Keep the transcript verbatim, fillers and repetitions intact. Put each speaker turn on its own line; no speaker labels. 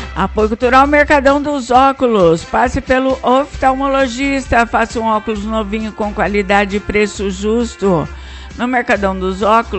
Apoio Cultural Mercadão dos Óculos. Passe pelo oftalmologista. Faça um óculos novinho com qualidade e preço justo. No Mercadão dos Óculos.